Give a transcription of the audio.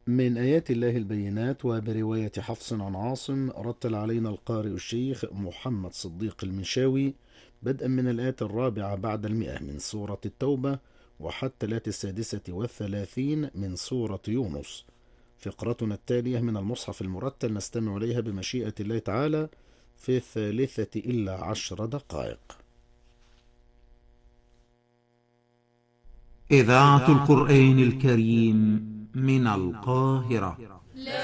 من آيات الله البينات وبرواية حفص عن عاصم رتل علينا القارئ الشيخ محمد صديق المنشاوي بدءا من الآية الرابعة بعد 100 من سورة التوبة وحتى الآية 36 من سورة يونس. فقرتنا التالية من المصحف المرتل نستمع إليها بمشيئة الله تعالى في 3 إلا 10 دقائق. إذاعة القرآن الكريم من القاهرة.